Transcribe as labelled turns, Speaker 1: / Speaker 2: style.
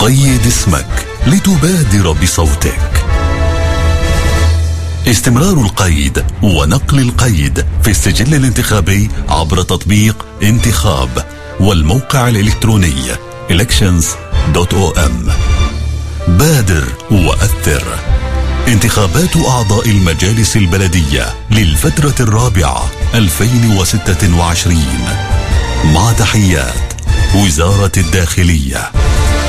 Speaker 1: قيد اسمك لتبادر بصوتك. استمرار القيد ونقل القيد في السجل الانتخابي عبر تطبيق انتخاب والموقع الإلكتروني elections.om. بادر وأثر. انتخابات أعضاء المجالس البلدية للفترة الرابعة 2026 مع تحيات وزارة الداخلية.